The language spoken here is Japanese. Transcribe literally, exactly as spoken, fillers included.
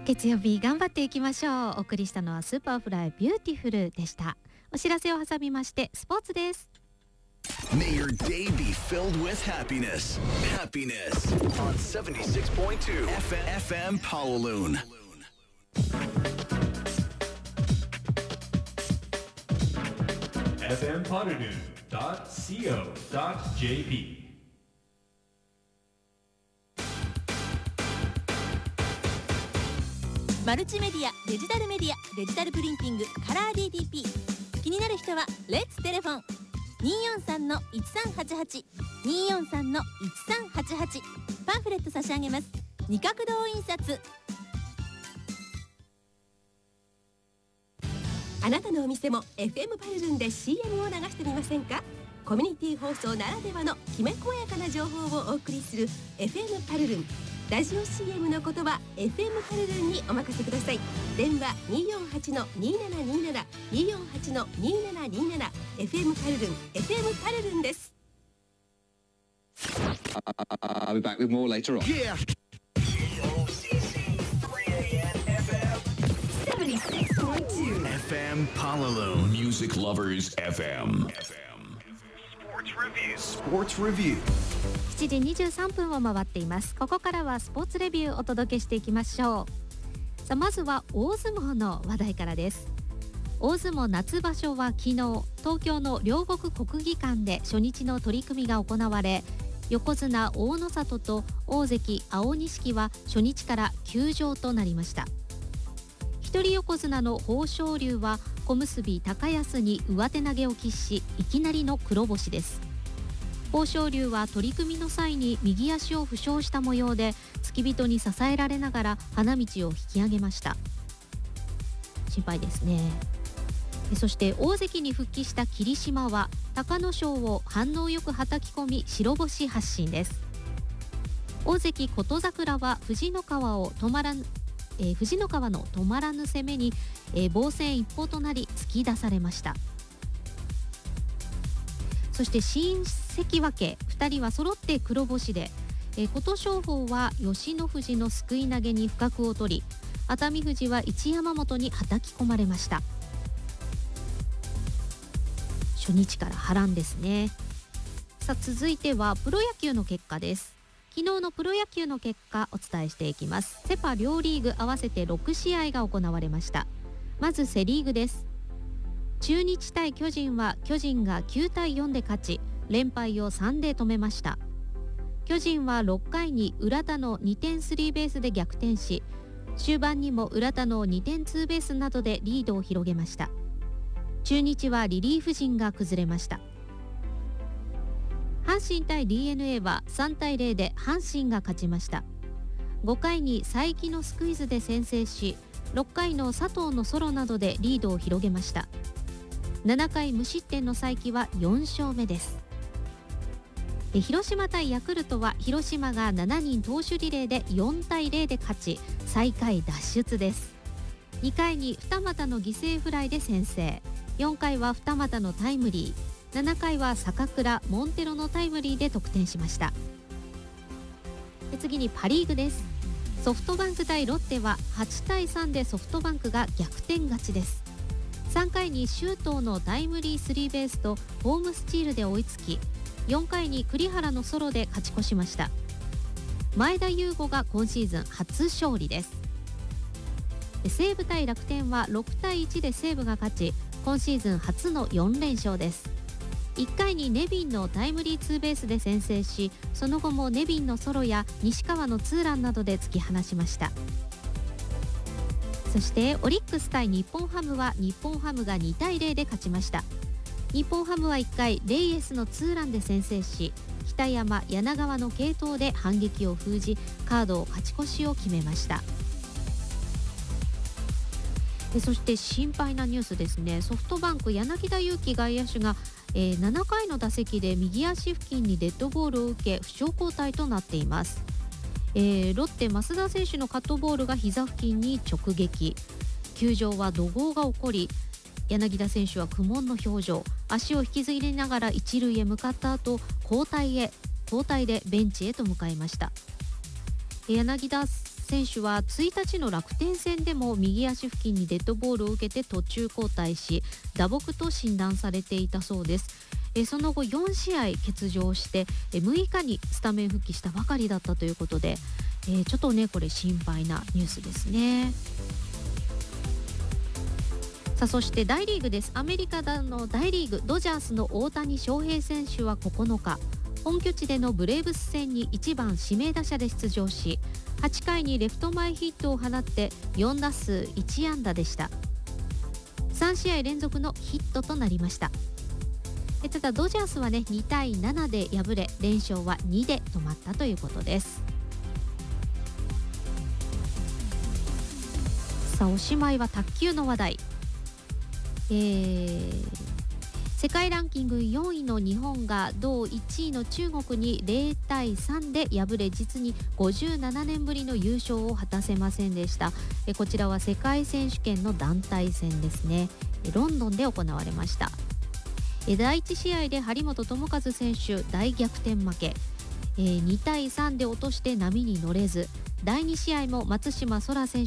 月曜日頑張っていきましょう。お送りしたのはスーパーフライビューティフルでした。お知らせを挟みましてスポーツです。 May your day be filled with happiness. Happiness on seventy-six point two F M Pawaloon. エフエム パルルン ドット シーオー ドット ジェーピーマルチメディア、デジタルメディア、デジタルプリンティング、カラー ディーティーピー。 気になる人はレッツテレフォン にーよんさんのいちさんはちはち にーよんさんのいちさんはちはち。パンフレット差し上げます。二角堂印刷。あなたのお店も エフエム パルルンで シーエム を流してみませんか。コミュニティ放送ならではのきめ細やかな情報をお送りする エフエム パルルン。ラジオ シーエム の言葉 エフエム パルルンにお任せください。電話 にーよんはちのにーななにーなな にーよんはちのにーななにーなな。 エフエム パルルン エフエム パルルンです。 I'll be back with more later on. Yeah. seventy-six point two F M Pawaloon. Music Lovers エフエム. Sports Review. Sports Review. しちじにじゅうさんぷんを回っています。ここからはスポーツレビューをお届けしていきましょう。さあまずは大相撲の話題からです。大相撲夏場所は昨日東京の両国国技館で初日の取り組みが行われ、横綱大の里と大関青錦は初日から休場となりました。一人横綱の豊昇龍は小結高安に上手投げを喫し、いきなりの黒星です。豊昇龍は取り組みの際に右足を負傷した模様で付き人に支えられながら花道を引き上げました。心配ですね。そして大関に復帰した霧島は隆の勝を反応よくはたき込み白星発進です。大関琴櫻は藤の川を止まらぬ、えー、藤の川の止まらぬ攻めに、えー、防戦一方となり突き出されました。そして新関脇ふたりは揃って黒星で、えー、琴勝峰は吉野富士のすくい投げに不覚を取り、熱海富士は一山本にはたき込まれました。初日から波乱ですね。さあ続いてはプロ野球の結果です。昨日のプロ野球の結果お伝えしていきます。セパ両リーグ合わせてろくしあいが行われました。まずセリーグです。中日対巨人は巨人がきゅうたいよんで勝ち、連敗をさんで止めました。巨人はろっかいに浦田のにてんスリーベースで逆転し、終盤にも浦田のにてんツーベースなどでリードを広げました。中日はリリーフ陣が崩れました。阪神対 ディーエヌエー はさんたいゼロで阪神が勝ちました。ごかいに才木のスクイズで先制し、ろっかいの佐藤のソロなどでリードを広げました。ななかい無失点の才木はよんしょうめです。で広島対ヤクルトは広島がしちにん投手リレーでよんたいゼロで勝ち、最下位脱出です。にかいに二俣の犠牲フライで先制、よんかいは二俣のタイムリー、ななかいは坂倉モンテロのタイムリーで得点しました。で次にパリーグです。ソフトバンク対ロッテははちたいさんでソフトバンクが逆転勝ちです。さんかいに周東のタイムリースリーベースとホームスチールで追いつき、よんかいに栗原のソロで勝ち越しました。前田悠伍が今シーズン初勝利です。西武対楽天はろくたいいちで西武が勝ち、今シーズン初のよんれんしょうです。いっかいにネビンのタイムリーツーベースで先制し、その後もネビンのソロや西川のツーランなどで突き放しました。そしてオリックス対日本ハムは日本ハムがにたいゼロで勝ちました。日本ハムはいっかいレイエスのツーランで先制し、北山柳川の継投で反撃を封じ、カードを勝ち越しを決めました。でそして心配なニュースですね。ソフトバンク柳田悠岐外野手が、えー、ななかいの打席で右足付近にデッドボールを受け負傷交代となっています。えー、ロッテ増田選手のカットボールが膝付近に直撃、球場は怒号が起こり、柳田選手は苦悶の表情、足を引きずりながら一塁へ向かった後、交代へ交代でベンチへと向かいました。柳田選手はついたちの楽天戦でも右足付近にデッドボールを受けて途中交代し、打撲と診断されていたそうです。えその後よんしあい欠場してえむいかにスタメン復帰したばかりだったということで、えちょっとねこれ心配なニュースですね。さあそして大リーグです。アメリカの大リーグ、ドジャースの大谷翔平選手はここのか、本拠地でのブレーブス戦にいちばん指名打者で出場し、はちかいにレフト前ヒットを放ってよんだすういちあんだでした。さんしあい連続のヒットとなりました。えただドジャースはねにたいななで敗れ、連勝はにで止まったということです。さあおしまいは卓球の話題。えー、世界ランキングよんいの日本が同いちいの中国にゼロたいさんで敗れ、実にごじゅうななねんぶりの優勝を果たせませんでした。えこちらは世界選手権の団体戦ですね。ロンドンで行われました。だいいち試合で張本智和選手大逆転負け、にたいさんで落として波に乗れず、だいに試合も松島輝空選